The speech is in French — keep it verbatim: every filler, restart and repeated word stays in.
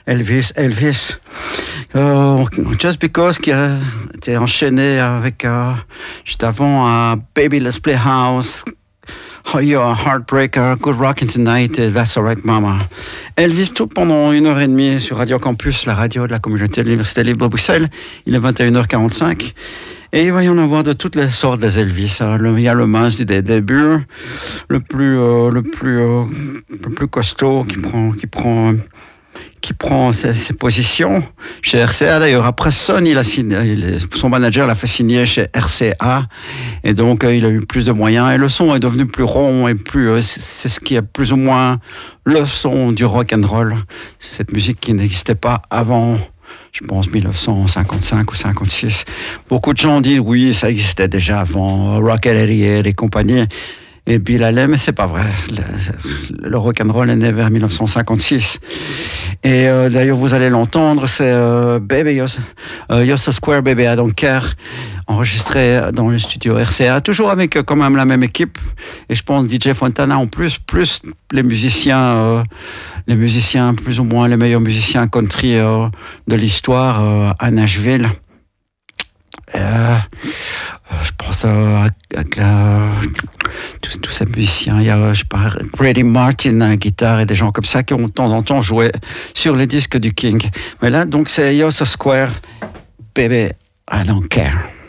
Elvis, Elvis. Euh, Just Because qui a été enchaîné avec euh, juste avant uh, Baby Let's Play House, Oh You're a Heartbreaker, Good Rockin' Tonight, That's Alright Mama. Elvis tout pendant une heure et demie sur Radio Campus, la radio de la communauté de l'Université libre de Bruxelles. Il est vingt et une heures quarante-cinq. Et il va y en avoir de toutes les sortes des Elvis. Il y a le mince du début, le plus, euh, le plus, euh, le plus costaud qui prend, qui prend. qui prend ses, ses positions chez R C A. D'ailleurs, après Son, il a signé, il, son manager l'a fait signer chez R C A, et donc euh, il a eu plus de moyens, et le son est devenu plus rond, et plus, euh, c'est ce qui est plus ou moins le son du rock and roll. C'est cette musique qui n'existait pas avant, je pense, dix-neuf cent cinquante-cinq ou cinquante-six. Beaucoup de gens disent, oui, ça existait déjà avant, Rocket eighty-eight et compagnie. Et Bill Haley, mais c'est pas vrai. Le, le rock'n'roll est né vers dix-neuf cent cinquante-six. Et euh, d'ailleurs, vous allez l'entendre, c'est euh, Baby You're, uh, You're So Square, Baby I Don't Care, enregistré dans le studio R C A, toujours avec euh, quand même la même équipe. Et je pense D J Fontana en plus, plus les musiciens, euh, les musiciens plus ou moins les meilleurs musiciens country euh, de l'histoire euh, à Nashville. Euh, je pense à, à, à tous, tous ces musiciens. Il y a, je sais pas, Grady Martin à la guitare et des gens comme ça qui ont de temps en temps joué sur les disques du King. Mais là, donc, c'est You're So Square, Baby, I Don't Care.